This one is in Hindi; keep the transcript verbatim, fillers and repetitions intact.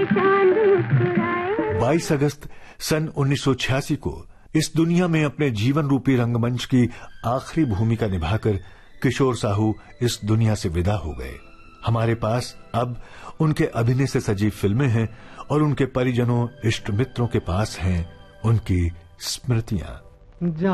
बाईस अगस्त सन उन्नीस सौ छियासी को इस दुनिया में अपने जीवन रूपी रंगमंच की आखिरी भूमिका निभाकर किशोर साहू इस दुनिया से विदा हो गए। हमारे पास अब उनके अभिनय से सजी फिल्में हैं और उनके परिजनों इष्ट मित्रों के पास हैं उनकी स्मृतियां।